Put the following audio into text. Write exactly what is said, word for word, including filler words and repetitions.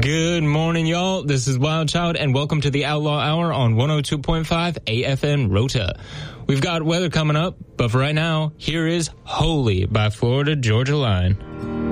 Good morning, y'all. This is Wild Child, and welcome to the Outlaw Hour on one oh two point five A F N Rota. We've got weather coming up, but for right now, here is Holy by Florida Georgia Line.